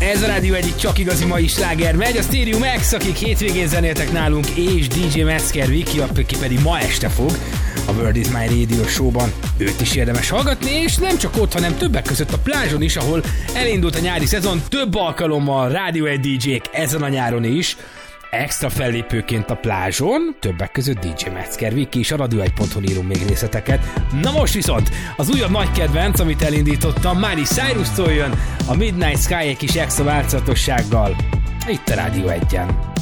Ez a rádió egyik csak igazi mai sláger megy, a Stereo Max, akik hétvégén zenéltek nálunk, és DJ Metzger Viki, aki pedig ma este fog a World is My Radio Show-ban. Őt is érdemes hallgatni, és nem csak ott, hanem többek között a plázson is, ahol elindult a nyári szezon, több alkalommal Rádió 1 DJ-k ezen a nyáron is. Extra fellépőként a plázson, többek között DJ Metzger Viki és a radio1.hu írunk még részleteket. Na most viszont az újabb nagy kedvenc, amit elindítottam, Miley Cyrus-tól jön, a Midnight Sky egy kis extra változatossággal. Itt a Rádió 1-en.